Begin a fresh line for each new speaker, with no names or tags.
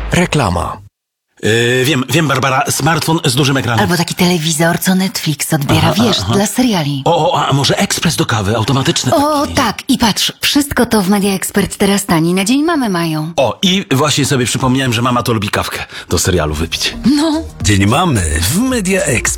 Reklama.
Wiem, Barbara, smartfon z dużym ekranem.
Albo taki telewizor, co Netflix odbiera, dla seriali.
A może ekspres do kawy, automatyczny
O,
taki.
tak, i patrz, wszystko to w Media Expert teraz tani, na Dzień Mamy mają.
I właśnie sobie przypomniałem, że mama to lubi kawkę do serialu wypić.
No.
Dzień Mamy w Media Expert.